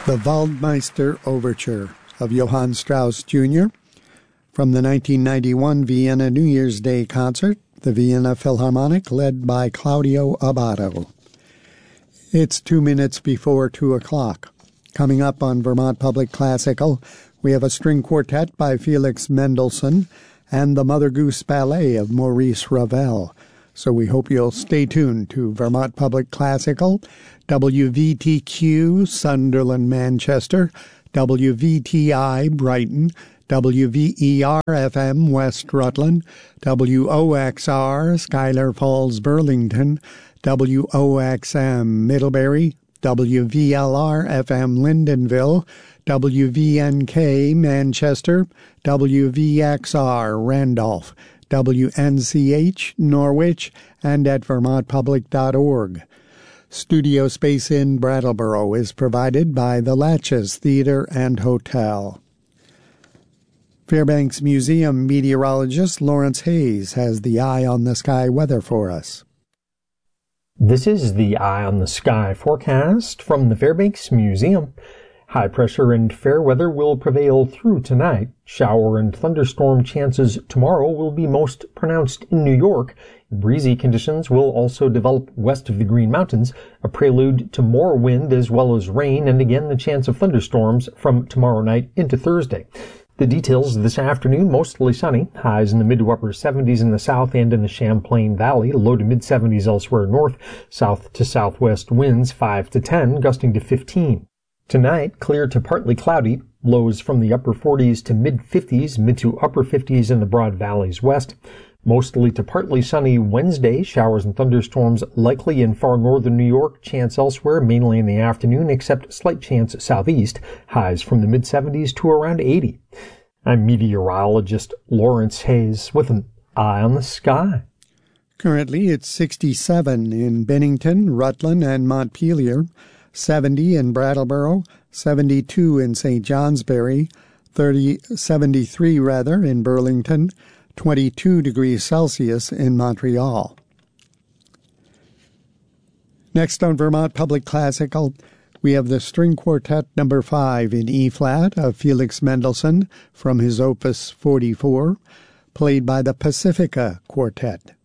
The Waldmeister Overture of Johann Strauss Jr. from the 1991 Vienna New Year's Day concert, the Vienna Philharmonic, led by Claudio Abbado. It's 2 minutes before 2 o'clock. Coming up on Vermont Public Classical, we have a string quartet by Felix Mendelssohn and the Mother Goose Ballet of Maurice Ravel. So we hope you'll stay tuned to Vermont Public Classical, WVTQ Sunderland, Manchester, WVTI Brighton, WVER-FM West Rutland, WOXR Schuyler Falls Burlington, WOXM Middlebury, WVLR-FM Lyndonville, WVNK Manchester, WVXR Randolph, WNCH Norwich, and at vermontpublic.org. Studio space in Brattleboro is provided by the Latches Theater and Hotel. Fairbanks Museum meteorologist Lawrence Hayes has the Eye on the Sky weather for us. This is the Eye on the Sky forecast from the Fairbanks Museum. High pressure and fair weather will prevail through tonight. Shower and thunderstorm chances tomorrow will be most pronounced in New York. Breezy conditions will also develop west of the Green Mountains, a prelude to more wind as well as rain, and again the chance of thunderstorms from tomorrow night into Thursday. The details this afternoon: mostly sunny, highs in the mid to upper 70s in the south and in the Champlain Valley, low to mid 70s elsewhere north, south to southwest winds 5 to 10, gusting to 15. Tonight, clear to partly cloudy, lows from the upper 40s to mid 50s, mid to upper 50s in the Broad Valleys west. Mostly to partly sunny Wednesday, showers and thunderstorms likely in far northern New York, chance elsewhere, mainly in the afternoon, except slight chance southeast, highs from the mid 70s to around 80. I'm meteorologist Lawrence Hayes with an Eye on the Sky. Currently, it's 67 in Bennington, Rutland, and Montpelier, 70 in Brattleboro, 72 in St. Johnsbury, 73 in Burlington, 22 degrees Celsius in Montreal. Next on Vermont Public Classical, we have the String Quartet No. 5 in E-flat of Felix Mendelssohn from his Opus 44, played by the Pacifica Quartet.